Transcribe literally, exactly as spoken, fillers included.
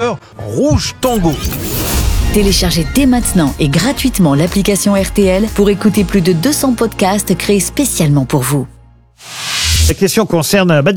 couleur rouge tango. Téléchargez dès maintenant et gratuitement l'application R T L pour écouter plus de deux cents podcasts créés spécialement pour vous. La question concerne